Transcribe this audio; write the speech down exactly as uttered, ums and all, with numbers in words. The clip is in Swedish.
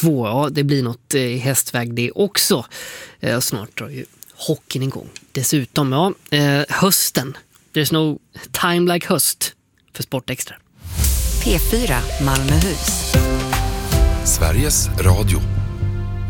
två. Ja, det blir något i hästväg det också. Eh, snart drar ju hockeyn igång. Dessutom, ja, eh, hösten. There's no time like höst för Sportextra. P fyra Malmöhus. Sveriges Radio.